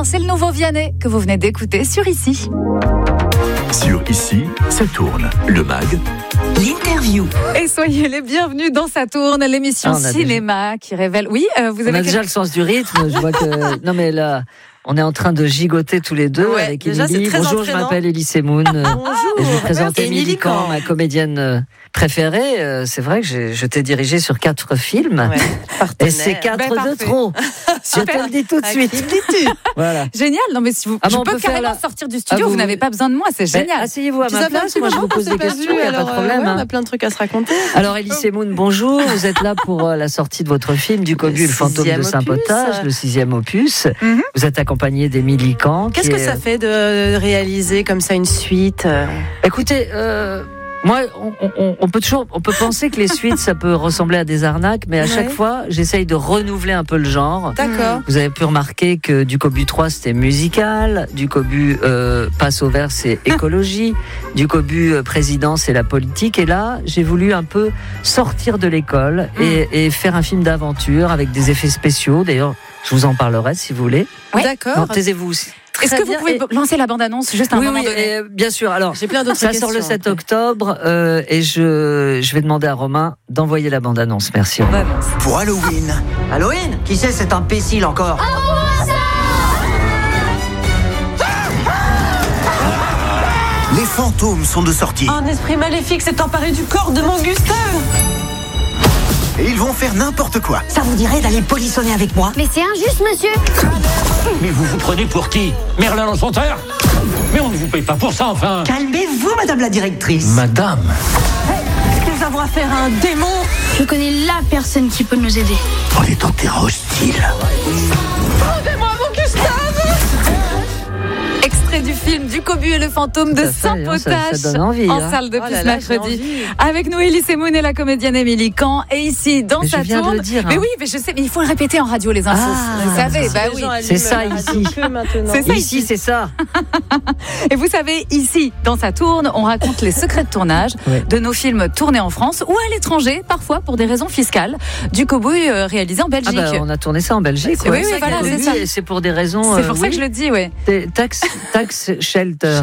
c'est le nouveau Vianney que vous venez d'écouter sur Ici. Sur Ici, ça tourne. Le mag. L'interview. Et soyez les bienvenus dans Ça tourne, l'émission cinéma qui révèle... Oui, vous avez... On a déjà le sens du rythme, je vois que... Non mais là... On est en train de gigoter tous les deux avec Émilie. Bonjour, je m'appelle Elie Semoun. Et je vous présente Émilie Camp, ma comédienne préférée. C'est vrai que je t'ai dirigée sur 4 films. Ouais, et c'est 4 de trop. Je te le dis tout de suite. Voilà. Génial. Non mais si vous, je peux carrément sortir du studio. Vous n'avez pas besoin de moi. C'est génial. Asseyez-vous à ma place. Moi, je vous pose des questions. Il n'y a pas de problème. On a plein de trucs à se raconter. Alors, Elie Semoun, bonjour. Vous êtes là pour la sortie de votre film Du Cobu et le fantôme de Saint-Potage, le 6e opus. Vous êtes accompagné d'Émilie Camp. Qu'est-ce que ça fait de réaliser comme ça une suite Écoutez, moi, on peut penser que les suites, ça peut ressembler à des arnaques, mais à chaque fois, j'essaye de renouveler un peu le genre. D'accord. Vous avez pu remarquer que Du Cobu 3, c'était musical. Du Cobu Passe au vert, c'est écologie. Du Cobu président, c'est la politique. Et là, j'ai voulu un peu sortir de l'école et faire un film d'aventure avec des effets spéciaux. D'ailleurs, je vous en parlerai si vous voulez. Oui. D'accord. Non, taisez-vous aussi. Est-ce que vous pouvez lancer la bande-annonce juste à un moment donné ? Bien sûr. Alors, j'ai plein d'autres questions. Ça sort le 7 octobre et je vais demander à Romain d'envoyer la bande-annonce. Merci. Romain. Pour Halloween. Halloween ? Qui c'est cet imbécile encore ? Les fantômes sont de sortie. Un esprit maléfique s'est emparé du corps de mon Gustave. Et ils vont faire n'importe quoi. Ça vous dirait d'aller polissonner avec moi ? Mais c'est injuste, monsieur. Mais vous vous prenez pour qui ? Merlin l'Enchanteur ? Mais on ne vous paye pas pour ça, enfin. Calmez-vous, madame la directrice. Madame. Est-ce que nous avons affaire à un démon ? Je connais la personne qui peut nous aider. On est en terrain hostile. Rendez-moi mon Gustave ! Extrait du film Du Cobu et le fantôme de Saint-Potage ça donne envie, en salle depuis ce mercredi. Avec nous, Elie Semoun et la comédienne Émilie Camp. Et ici, dans mais Ça je viens tourne. De le dire, Mais oui, mais je sais, mais il faut le répéter en radio, les infos. Vous savez, oui. C'est ça ici. C'est ça ici, c'est ça. Et vous savez, ici, dans Ça tourne, on raconte les secrets de tournage de nos films tournés en France ou à l'étranger, parfois pour des raisons fiscales. Du Cobu réalisé en Belgique. On a tourné ça en Belgique. Oui, voilà, c'est ça. Et c'est pour des raisons. C'est pour ça que je le dis, oui. Tax shelter.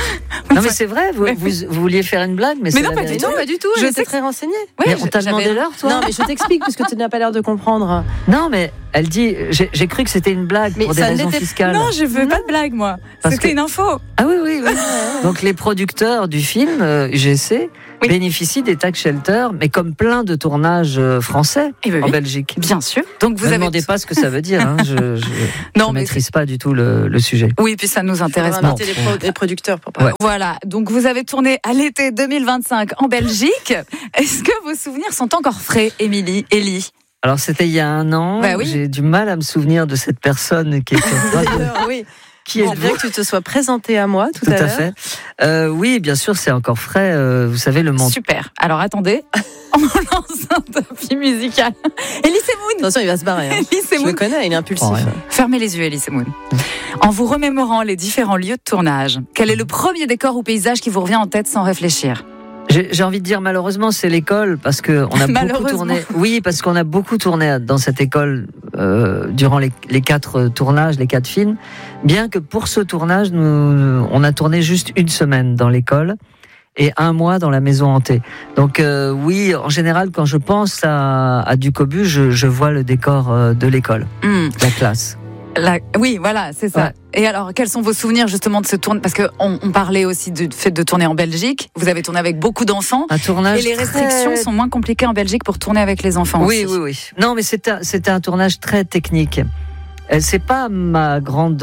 Non mais c'est vrai, vous vouliez faire une blague, mais non, pas du tout. J'étais très renseignée. Mais on t'a demandé l'heure, toi ? Non, mais je t'explique puisque tu n'as pas l'air de comprendre. Non, mais elle dit, j'ai cru que c'était une blague pour des raisons fiscales. Non, je veux pas de blague, moi. C'était une info. Ah oui. Donc les producteurs du film UGC bénéficient des tax shelters, mais comme plein de tournages français en Belgique. Bien sûr. Donc vous ne demandez pas ce que ça veut dire. Hein. Je ne maîtrise pas du tout le sujet. Oui, puis ça nous intéresse pas. Les producteurs pour parler. Voilà. Donc vous avez tourné à l'été 2025 en Belgique. Est-ce que vos souvenirs sont encore frais, Émilie, Elie ? Alors c'était il y a 1 an. J'ai du mal à me souvenir de cette personne qui était. Oui. Qui est bien que tu te sois présenté à moi tout à l'heure. Fait. Oui, bien sûr, c'est encore frais. Vous savez, le monde. Super. Alors attendez, on lance un tapis musical. Elie Semoun. Attention, il va se barrer. Hein. Je le connais, il est impulsif. Fermez les yeux, Elie Semoun. En vous remémorant les différents lieux de tournage, quel est le premier décor ou paysage qui vous revient en tête sans réfléchir ? J'ai envie de dire malheureusement c'est l'école parce que on a beaucoup tourné. Oui, parce qu'on a beaucoup tourné dans cette école durant les 4 tournages, les 4 films. Bien que pour ce tournage, on a tourné juste 1 semaine dans l'école et 1 mois dans la maison hantée. Donc oui, en général, quand je pense à Du Cobu, je vois le décor de l'école, la classe. Oui, voilà, c'est ça. Ouais. Et alors, quels sont vos souvenirs justement de ce tournage ? Parce qu'on parlait aussi du fait de tourner en Belgique. Vous avez tourné avec beaucoup d'enfants. Un tournage. Et les restrictions sont moins compliquées en Belgique pour tourner avec les enfants. Oui, aussi. Oui. Non, mais c'était un tournage très technique. C'est pas ma grande.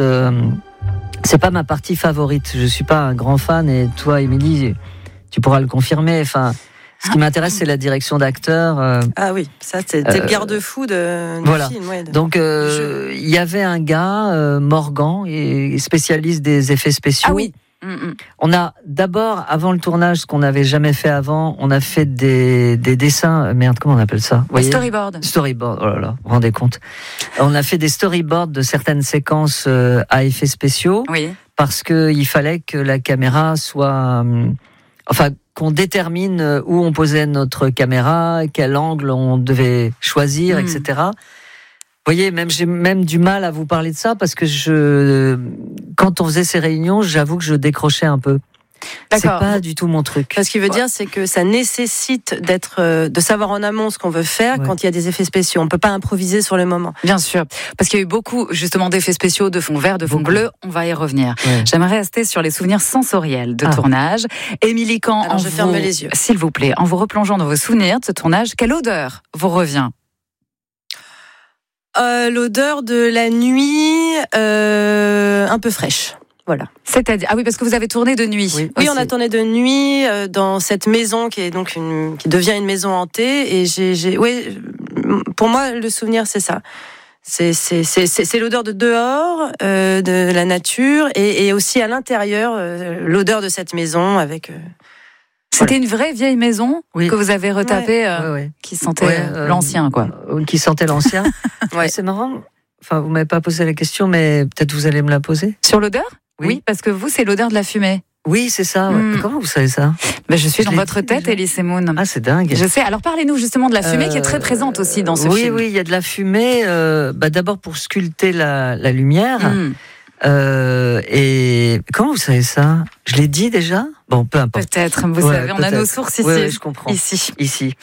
C'est pas ma partie favorite. Je suis pas un grand fan. Et toi, Émilie, tu pourras le confirmer. Enfin. Ce qui m'intéresse, c'est la direction d'acteur. Ah oui, ça, c'était le garde-fou du film. Ouais, donc, il y avait un gars, Morgan, spécialiste des effets spéciaux. Ah oui. On a d'abord, avant le tournage, ce qu'on n'avait jamais fait avant, on a fait des dessins. Merde, comment on appelle ça ? Storyboard. Storyboard, oh là là, vous vous rendez compte ? On a fait des storyboards de certaines séquences à effets spéciaux. Oui. Parce qu'il fallait que la caméra soit. Qu'on détermine où on posait notre caméra, quel angle on devait choisir, etc. voyez, j'ai même du mal à vous parler de ça parce que quand on faisait ces réunions, j'avoue que je décrochais un peu. D'accord. C'est pas du tout mon truc. Ce qui veut dire, c'est que ça nécessite de savoir en amont ce qu'on veut faire quand il y a des effets spéciaux. On peut pas improviser sur le moment. Bien sûr, parce qu'il y a eu beaucoup justement d'effets spéciaux, de fond vert, de fond bleu. On va y revenir. Ouais. J'aimerais rester sur les souvenirs sensoriels de tournage. Émilie Kahn, alors je ferme les yeux. S'il vous plaît, en vous replongeant dans vos souvenirs de ce tournage, quelle odeur vous revient ? L'odeur de la nuit, un peu fraîche. Voilà. C'est-à-dire, ah oui, parce que vous avez tourné de nuit. Oui, on a tourné de nuit dans cette maison qui est donc qui devient une maison hantée. Et pour moi, le souvenir, c'est ça. C'est l'odeur de dehors, de la nature, et aussi à l'intérieur, l'odeur de cette maison avec. C'était une vraie vieille maison que vous avez retapée, qui sentait l'ancien, quoi. Qui sentait l'ancien. C'est marrant. Enfin, vous m'avez pas posé la question, mais peut-être vous allez me la poser. Sur l'odeur ? Oui, parce que vous, c'est l'odeur de la fumée. Oui, c'est ça. Comment vous savez ça ? Je suis dans votre tête, Elise Moon. Ah, c'est dingue. Je sais. Alors, parlez-nous justement de la fumée qui est très présente aussi dans ce film. Oui, il y a de la fumée. D'abord pour sculpter la lumière. Et comment vous savez ça ? Je l'ai dit déjà ? Bon, peu importe. Peut-être. Vous savez, on a nos sources ici. Oui, je comprends. Ici.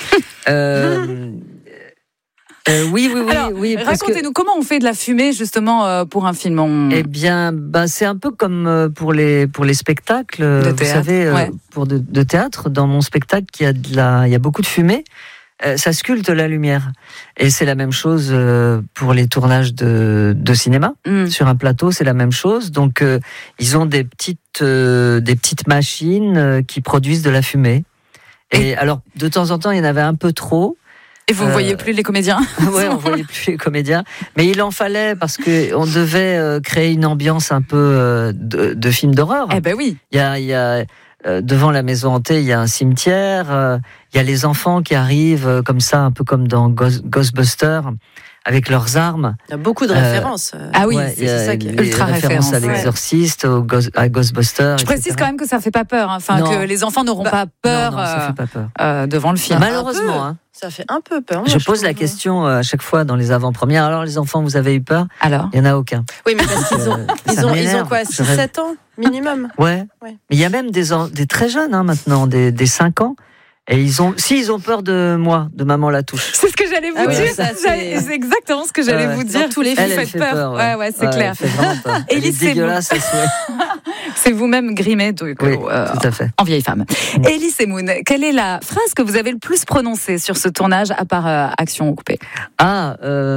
Oui. Alors, racontez-nous comment on fait de la fumée justement pour un film. Eh bien, c'est un peu comme pour les spectacles. De théâtre, vous savez, pour de théâtre. Dans mon spectacle, il y a beaucoup de fumée. Ça sculpte la lumière. Et c'est la même chose pour les tournages de cinéma. Sur un plateau, c'est la même chose. Donc, ils ont des petites machines qui produisent de la fumée. Et alors, de temps en temps, il y en avait un peu trop. Et vous ne voyez plus les comédiens ? Oui, on ne voyait plus les comédiens. Mais il en fallait parce qu'on devait créer une ambiance un peu de film d'horreur. Eh ben oui. Il y a devant la maison hantée, il y a un cimetière. Il y a les enfants qui arrivent comme ça, un peu comme dans Ghostbusters, avec leurs armes. Il y a beaucoup de références. Ah oui, c'est ça qui est ultra référence. À l'exorciste, à Ghostbusters. Je précise quand même que ça ne fait pas peur. Que les enfants n'auront pas peur, ça fait pas peur. devant le film. Malheureusement. Ça fait un peu peur. Je pose la question à chaque fois dans les avant-premières. Alors les enfants, vous avez eu peur ? Alors ? Il n'y en a aucun. Oui, mais parce qu'ils ont quoi, 6-7 ans minimum ? Ouais. Mais il y a même des très jeunes maintenant, des 5 ans. Et ils ont peur de moi, de Maman Latouche. C'est ce que j'allais vous dire. C'est exactement ce que j'allais vous dire. Tous les filles faites peur. Ouais, c'est clair. Élise, c'est dégueulasse. C'est vous-même grimé tout à fait. En vieille femme. Élise Moon, quelle est la phrase que vous avez le plus prononcée sur ce tournage à part Action coupée ? En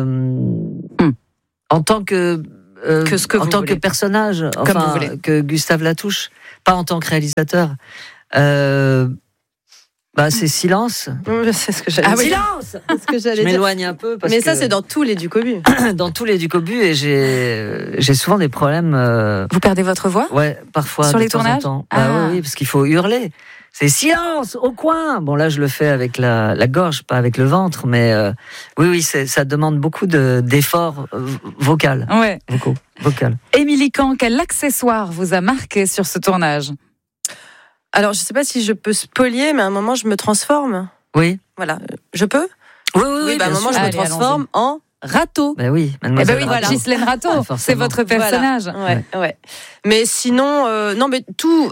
tant que personnage, que Gustave Latouche, pas en tant que réalisateur. C'est silence. C'est ce que j'allais dire. Silence. Je m'éloigne un peu. Mais ça, c'est dans tous les Ducobu. Dans tous les Ducobu, et j'ai souvent des problèmes. Vous perdez votre voix ? Ouais, parfois. Sur les tournages ? Oui, parce qu'il faut hurler. C'est silence au coin. Bon, là, je le fais avec la gorge, pas avec le ventre, mais oui, ça demande beaucoup d'efforts vocal. Ouais. Vocal. Émilie Kahn, quel accessoire vous a marqué sur ce tournage ? Alors, je ne sais pas si je peux spolier, mais à un moment, je me transforme. Oui. Voilà. Je peux ? Oui, à un moment, je me transforme en Rateau. Ben oui, mademoiselle. Voilà. Ghislaine Rateau, c'est votre personnage. Voilà. Ouais. Mais sinon, tout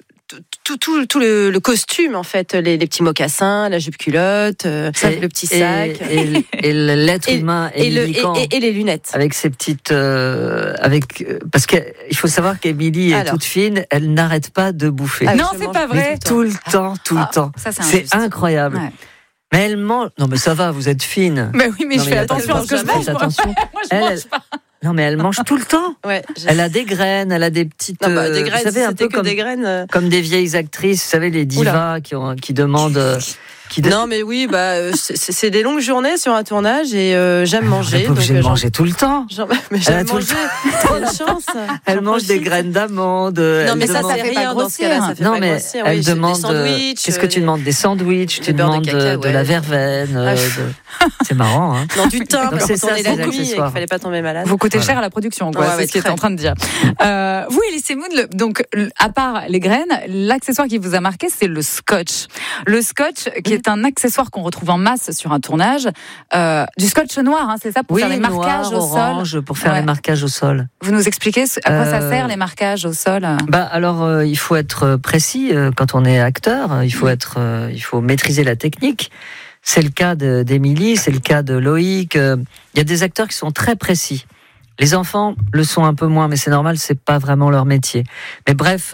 le costume, en fait, les petits mocassins, la jupe culotte, le petit sac. Et l'être humain. Et les lunettes. Avec ses petites... parce qu'il faut savoir qu'Émilie est toute fine, elle n'arrête pas de bouffer. Non, c'est pas vrai. Tout le temps. Ça, c'est incroyable. Ouais. Mais elle mange... Non, mais ça va, vous êtes fine. Mais oui, mais je fais attention à ce que je mange. Moi, je mange pas. Non, mais elle mange tout le temps. Ouais, elle a des graines, elle a des petites... des graines, vous savez, un peu comme des graines. Comme des vieilles actrices, vous savez, les divas qui demandent... Non, mais oui, c'est des longues journées sur un tournage et j'aime manger. Elle n'est pas obligée de manger tout le temps. Mais j'aime manger, trop de chance. Elle mange des graines d'amande. Non, mais ça fait rien dans ce cas-là. Ça fait pas grossir. Elle demande... Qu'est-ce que tu demandes ? Des sandwichs, tu demandes de la verveine. C'est marrant, hein. Non, du thym, parce qu'on est la nuit et qu'il fallait pas tomber malade. Vous coûtez cher à la production, quoi. C'est ce qu'il est en train de dire. Vous, Elise Moon, donc, à part les graines, l'accessoire qui vous a marqué, c'est le scotch. Le scotch qui est c'est un accessoire qu'on retrouve en masse sur un tournage. Du scotch noir, hein, c'est ça, pour faire les marquages au sol. Pour faire les marquages au sol. Vous nous expliquez à quoi ça sert, les marquages au sol? Alors, il faut être précis quand on est acteur. Il faut maîtriser la technique. C'est le cas d'Émilie, c'est le cas de Loïc. Il y a des acteurs qui sont très précis. Les enfants le sont un peu moins, mais c'est normal, c'est pas vraiment leur métier. Mais bref,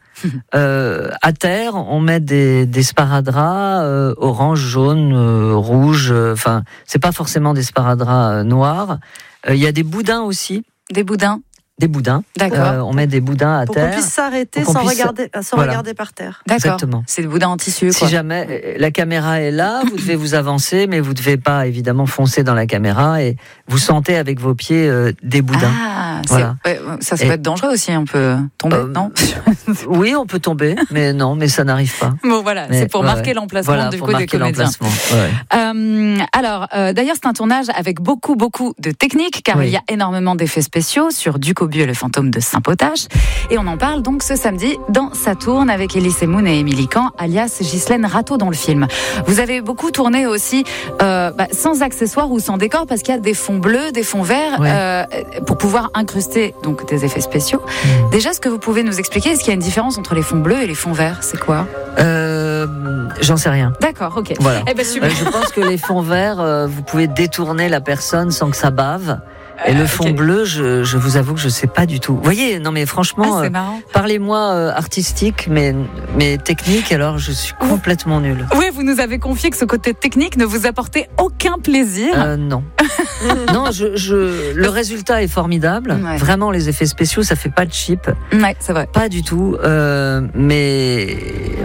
à terre, on met des sparadraps orange, jaune, rouge. Enfin, c'est pas forcément des sparadraps noirs. Il y a des boudins aussi. Des boudins. D'accord. On met des boudins à terre. Pour qu'on puisse s'arrêter sans regarder par terre. D'accord. Exactement. C'est des boudins en tissu. Si jamais la caméra est là, vous devez vous avancer, mais vous ne devez pas évidemment foncer dans la caméra et vous sentez avec vos pieds des boudins. Voilà. Ça peut être dangereux aussi, on peut tomber, non? Oui, on peut tomber, mais ça n'arrive pas. Bon, voilà, c'est pour marquer l'emplacement du coup des comédiens. Alors, d'ailleurs, c'est un tournage avec beaucoup de techniques, car il y a énormément d'effets spéciaux sur Ducobu et le fantôme de Saint-Potache. Et on en parle donc ce samedi dans Ça tourne avec Elise Moon et Émilie Kahn, alias Ghislaine Rateau dans le film. Vous avez beaucoup tourné aussi sans accessoires ou sans décor, parce qu'il y a des fonds bleus, des fonds verts, pour pouvoir incruster donc des effets spéciaux. Déjà, est-ce que vous pouvez nous expliquer, est-ce qu'il y a une différence entre les fonds bleus et les fonds verts? C'est quoi? J'en sais rien. D'accord, ok. Voilà. Super. Je pense que les fonds verts, vous pouvez détourner la personne sans que ça bave. Et le fond bleu, je vous avoue que je sais pas du tout. Vous voyez, non mais franchement, parlez-moi artistique, mais technique, alors je suis complètement nulle. Oui, vous nous avez confié que ce côté technique ne vous apportait aucun plaisir. Non. Non, le résultat est formidable. Ouais. Vraiment, les effets spéciaux, ça fait pas de cheap. Ouais, c'est vrai. Pas du tout. Mais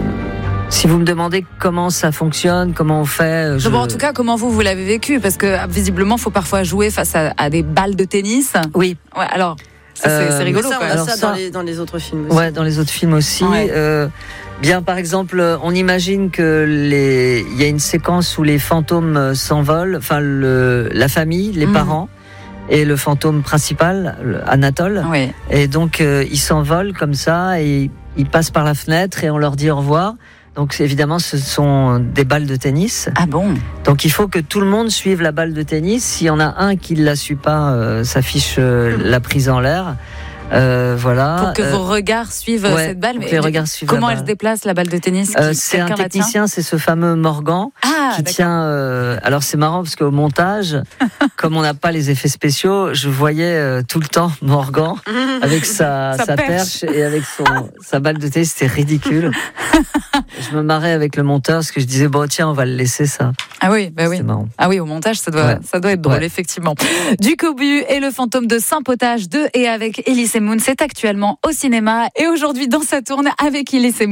si vous me demandez comment ça fonctionne, comment on fait... En tout cas, comment vous l'avez vécu? Parce que visiblement, il faut parfois jouer face à des balles de tennis. Oui. Ouais, alors, c'est rigolo. Dans les autres films aussi. Ouais, dans les autres films aussi. Ouais. Bien, par exemple, on imagine que il y a une séquence où les fantômes s'envolent, enfin la famille, les parents, et le fantôme principal, Anatole. Oui. Et donc, ils s'envolent comme ça, et ils passent par la fenêtre, et on leur dit au revoir. Donc évidemment, ce sont des balles de tennis. Ah bon? Donc il faut que tout le monde suive la balle de tennis. S'il y en a un qui ne la suit pas, ça fiche la prise en l'air. Voilà. Pour que vos regards suivent cette balle. Mais comment elle se déplace, la balle de tennis? C'est un technicien, c'est ce fameux Morgan qui tient. Alors c'est marrant parce qu'au montage, comme on n'a pas les effets spéciaux, je voyais tout le temps Morgan avec sa perche et avec sa balle de tennis. C'était ridicule. Je me marrais avec le monteur parce que je disais tiens, on va le laisser ça. Ah oui, oui. Marrant. Ah oui, au montage, ça doit être drôle, effectivement. Ducobu et le fantôme de Saint-Potache de et avec Elise Moon, c'est actuellement au cinéma et aujourd'hui dans Ça tourne avec Elise Moon.